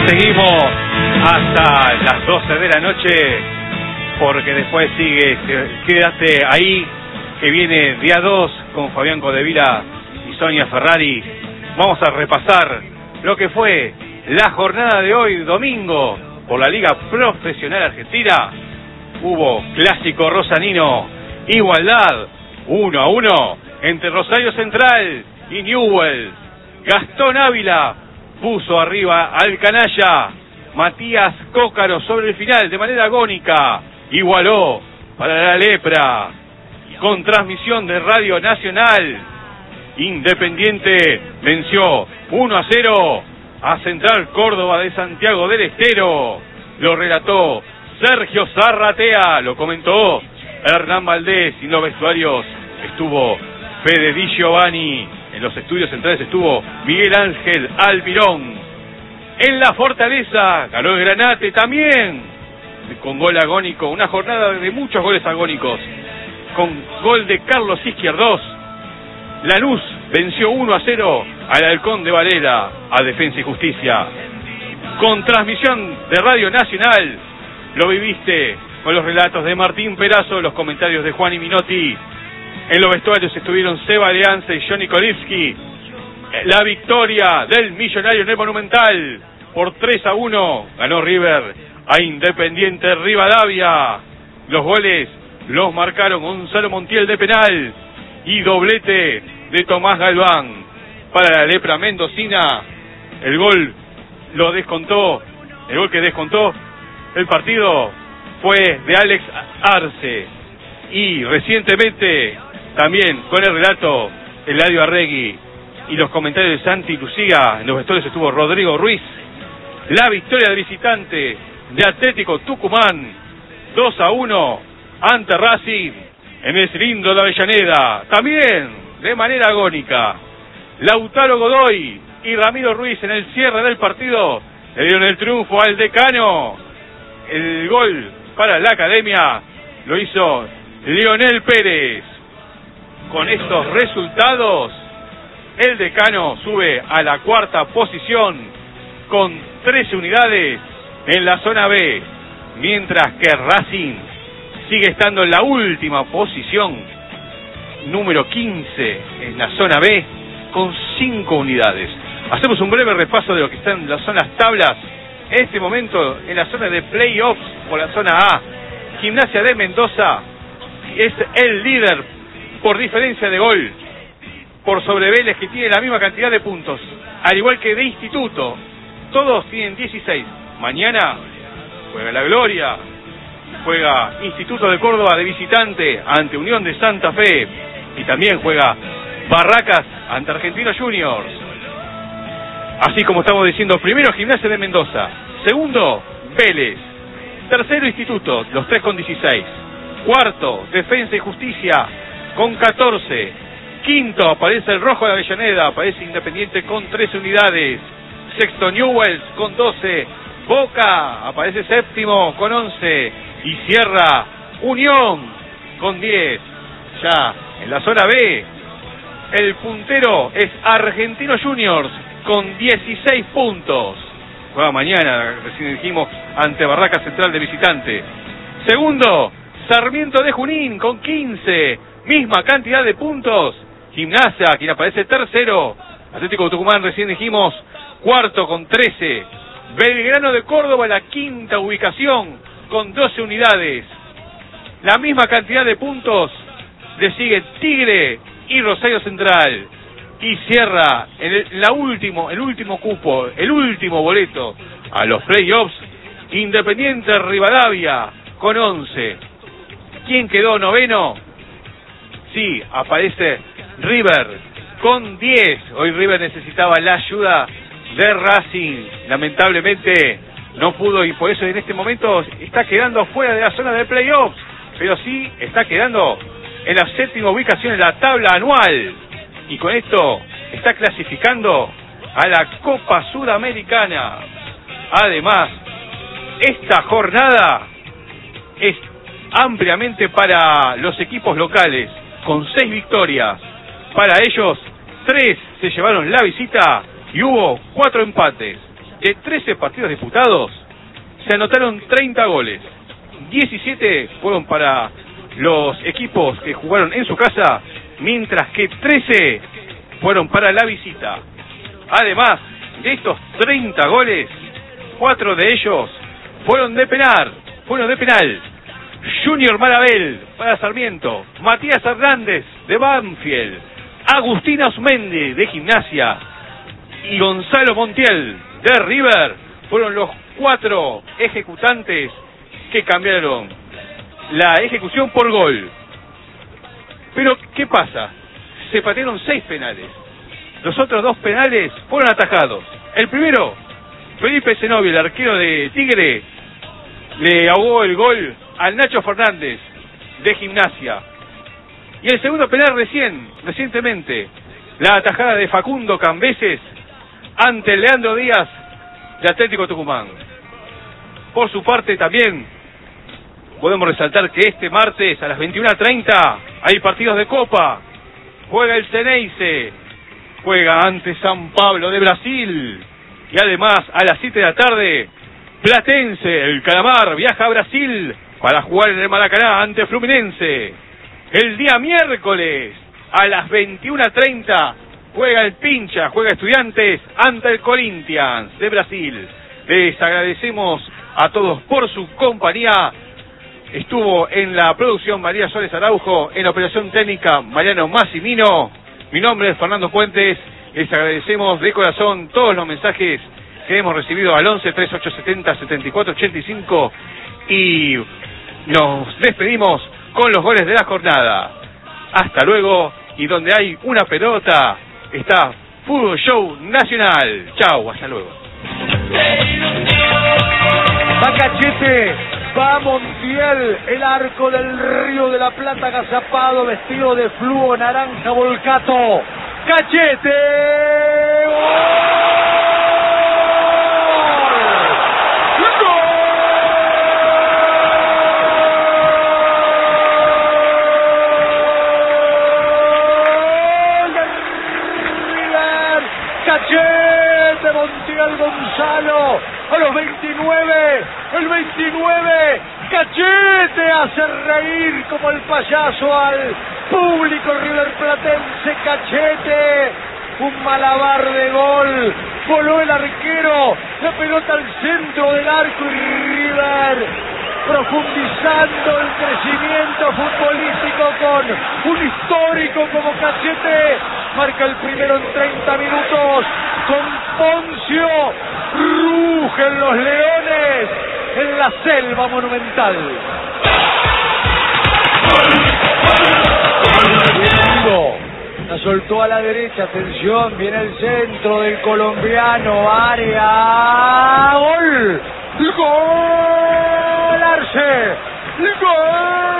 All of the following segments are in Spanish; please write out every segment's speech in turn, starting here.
Seguimos hasta las 12 de la noche, porque después sigue, quédate ahí, que viene día 2 con Fabián Codevila y Sonia Ferrari. Vamos a repasar lo que fue la jornada de hoy, domingo, por la Liga Profesional Argentina. Hubo clásico rosanino, igualdad, 1-1 entre Rosario Central y Newell's. Gastón Ávila puso arriba al canalla. Matías Cócaro sobre el final de manera agónica igualó para la Lepra. Con transmisión de Radio Nacional, Independiente venció 1-0 a Central Córdoba de Santiago del Estero. Lo relató Sergio Zarratea, lo comentó Hernán Valdés, y en los vestuarios estuvo Fede Di Giovanni. En los estudios centrales estuvo Miguel Ángel Almirón. En la Fortaleza ganó el Granate también, con gol agónico, una jornada de muchos goles agónicos, con gol de Carlos Izquierdos. Lanús venció 1-0 al Halcón de Varela, a Defensa y Justicia. Con transmisión de Radio Nacional, lo viviste con los relatos de Martín Perazo, los comentarios de Juan y Minotti. En los vestuarios estuvieron Seba Leanza y Johnny Kolivsky. La victoria del Millonario en el Monumental por 3-1 ganó River a Independiente Rivadavia. Los goles los marcaron Gonzalo Montiel de penal y doblete de Tomás Galván. Para la Lepra mendocina, el gol que descontó el partido fue de Alex Arce. Y recientemente también con el relato Eladio Arregui y los comentarios de Santi Lucía, en los vestuarios estuvo Rodrigo Ruiz. La victoria del visitante de Atlético Tucumán 2-1 ante Racing en el cilindro de Avellaneda, también de manera agónica. Lautaro Godoy y Ramiro Ruiz en el cierre del partido le dieron el triunfo al Decano. El gol para la Academia lo hizo Leonel Pérez. Con estos resultados, el Decano sube a la cuarta posición con 13 unidades en la zona B, mientras que Racing sigue estando en la última posición, número 15 en la zona B, con 5 unidades. Hacemos un breve repaso de lo que están las zonas tablas. En este momento, en la zona de playoffs, por la zona A, Gimnasia de Mendoza es el líder por diferencia de gol, por sobre Vélez, que tiene la misma cantidad de puntos, al igual que de Instituto. Todos tienen 16. Mañana juega La Gloria, juega Instituto de Córdoba de visitante ante Unión de Santa Fe, y también juega Barracas ante Argentinos Juniors. Así como estamos diciendo, primero Gimnasia de Mendoza, segundo Vélez, tercero Instituto, los tres con 16, cuarto Defensa y Justicia con 14, quinto aparece el Rojo de Avellaneda, aparece Independiente con 13 unidades, sexto Newell's con 12, Boca aparece séptimo con 11 y cierra Unión con 10. Ya en la zona B, el puntero es Argentinos Juniors con 16 puntos. Juega mañana, recién dijimos, ante Barraca Central de visitante. Segundo, Sarmiento de Junín con 15, misma cantidad de puntos. Gimnasia, quien aparece tercero. Atlético Tucumán, recién dijimos, cuarto con 13. Belgrano de Córdoba, la quinta ubicación con 12 unidades. La misma cantidad de puntos le sigue Tigre y Rosario Central. Y cierra el último cupo, el último boleto a los playoffs, Independiente Rivadavia con 11. ¿Quién quedó noveno? Sí, aparece River con 10. Hoy River necesitaba la ayuda de Racing. Lamentablemente no pudo, y por eso en este momento está quedando fuera de la zona de playoffs. Pero sí está quedando en la séptima ubicación en la tabla anual. Y con esto está clasificando a la Copa Sudamericana. Además, esta jornada es ampliamente para los equipos locales, con 6 victorias. Para ellos, 3 se llevaron la visita y hubo 4 empates. de 13 partidos disputados, se anotaron 30 goles. 17 fueron para los equipos que jugaron en su casa, mientras que 13 fueron para la visita. Además de estos 30 goles, 4 de ellos fueron de penal. Junior Marabel para Sarmiento, Matías Hernández de Banfield, Agustín Osmendi de Gimnasia y Gonzalo Montiel de River fueron los 4 ejecutantes que cambiaron la ejecución por gol. Pero, ¿qué pasa? Se patearon 6 penales. Los otros 2 penales fueron atajados. El primero, Felipe Zenobia, el arquero de Tigre, le ahogó el gol al Nacho Fernández de Gimnasia. Y el segundo penal recientemente, la atajada de Facundo Cambeses ante Leandro Díaz de Atlético Tucumán. Por su parte también podemos resaltar que este martes a las 21:30 hay partidos de Copa. Juega el Ceneice, juega ante San Pablo de Brasil. Y además a las 7 de la tarde, Platense, el Calamar, viaja a Brasil para jugar en el Maracaná ante Fluminense. El día miércoles a las 21:30 juega el Pincha, juega Estudiantes ante el Corinthians de Brasil. Les agradecemos a todos por su compañía. Estuvo en la producción María Suárez Araujo, en la operación técnica Mariano Massimino. Mi nombre es Fernando Puentes. Les agradecemos de corazón todos los mensajes que hemos recibido al 11 3870 7485 y nos despedimos con los goles de la jornada. Hasta luego, y donde hay una pelota está Fútbol Show Nacional. Chau, hasta luego. Va Cachete, va Montiel, el arco del Río de la Plata agazapado, vestido de fluo naranja volcato. Cachete, Cachete, Montiel Gonzalo, a los 29, el 29, Cachete hace reír como el payaso al público riverplatense. Cachete, un malabar de gol, voló el arquero, la pelota al centro del arco y River, profundizando el crecimiento futbolístico con un histórico como Cachete, marca el primero en 30 minutos, con Poncio, rugen los leones en la selva monumental. La soltó a la derecha, atención, viene el centro del colombiano, área, gol, gol, Arce, gol.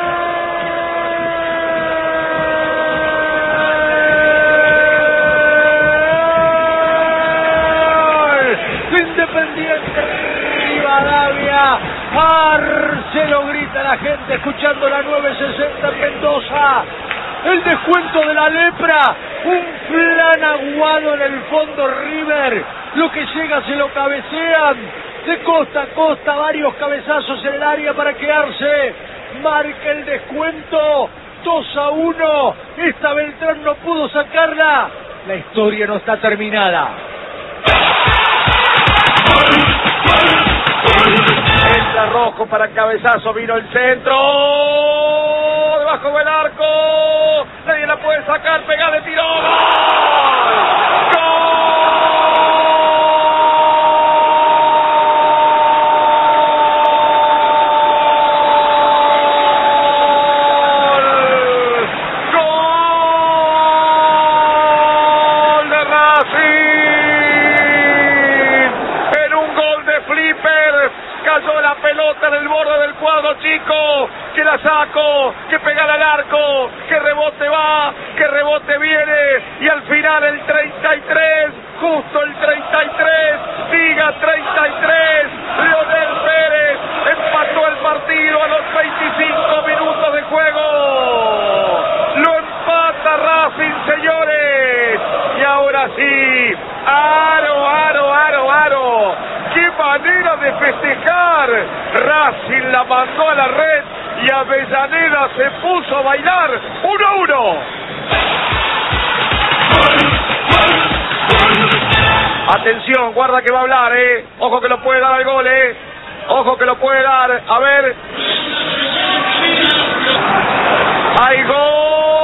Independiente Rivadavia, Arce, lo grita la gente escuchando la 960 en Mendoza. El descuento de la lepra, un flan aguado en el fondo River, lo que llega se lo cabecean, de costa a costa, varios cabezazos en el área para quedarse, marca el descuento, 2-1, esta Beltrán no pudo sacarla, la historia no está terminada. Entra Rojo para cabezazo, vino el centro, debajo del arco, nadie la puede sacar, pegada de tiro, ¡gol! ¡Gol de Racing! En un gol de flipper, cayó la pelota en el borde del cuadro chico, que la saco, que pega al arco, que rebote va, que rebote viene, y al final el 33, justo el 33, diga 33, Leonel Pérez empató el partido a los 25 minutos de juego, lo empata Racing, señores, y ahora sí, aro, de festejar. Racing la mandó a la red y Avellaneda se puso a bailar. 1-1. Atención, guarda que va a hablar, Ojo que lo puede dar al gol, Ojo que lo puede dar. A ver. ¡Hay gol!